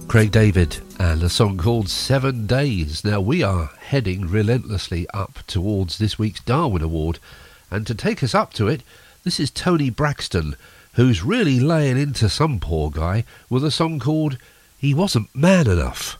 Craig David and a song called 7 Days. Now we are heading relentlessly up towards this week's Darwin Award, and to take us up to it, this is Tony Braxton, who's really laying into some poor guy with a song called He Wasn't Man Enough.